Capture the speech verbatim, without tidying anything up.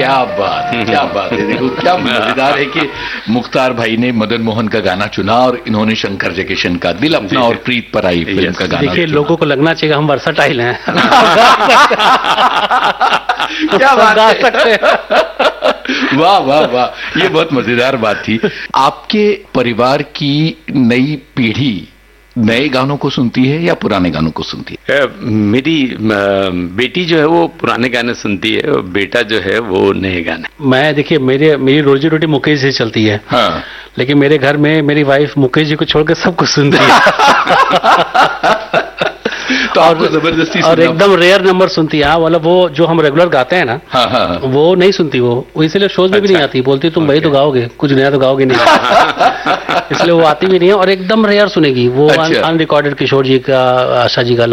क्या बात है, क्या बात है। देखो क्या मजेदार है कि मुख्तार भाई ने मदन मोहन का गाना चुना और इन्होंने शंकर जयकिशन का दिल अपना और प्रीत पर आई फिल्म का गाना। देखिए लोगों को लगना चाहिए हम वर्सटाइल हैं। क्या बात गा सकते हैं। वाह वाह वाह, ये बहुत मजेदार बात थी। आपके परिवार की नई पीढ़ी नए गानों को सुनती है या पुराने गानों को सुनती है? मेरी बेटी जो है वो पुराने गाने सुनती है और बेटा जो है वो नए गाने। मैं देखिए मेरे मेरी रोजी रोटी मुकेश से चलती है। हाँ। लेकिन मेरे घर में मेरी वाइफ मुकेश जी को छोड़कर सब कुछ सुनती है। तो आपको जबरदस्ती और एकदम रेयर नंबर सुनती है। मतलब वो जो हम रेगुलर गाते हैं ना, हाँ हाँ, वो नहीं सुनती। वो इसलिए शोज में अच्छा, भी नहीं आती। बोलती तुम भाई तो गाओगे, कुछ नया तो गाओगे नहीं। इसलिए वो आती भी नहीं है और एकदम रेयर सुनेगी। वो अनरिकॉर्डेड किशोर जी का, आशा जी का